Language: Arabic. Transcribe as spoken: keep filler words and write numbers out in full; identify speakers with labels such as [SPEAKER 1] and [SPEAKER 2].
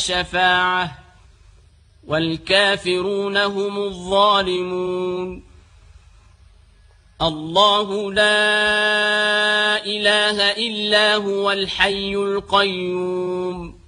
[SPEAKER 1] الشفاعة والكافرون هم الظالمون. الله لا إله إلا هو الحي القيوم